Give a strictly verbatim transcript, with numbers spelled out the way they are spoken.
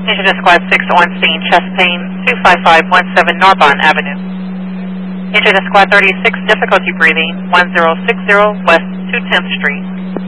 Engine to Squad six on scene, chest pain, two five five one seven Narbonne Avenue. Engine to Squad thirty-six, difficulty breathing, one zero six zero West two tenth Street.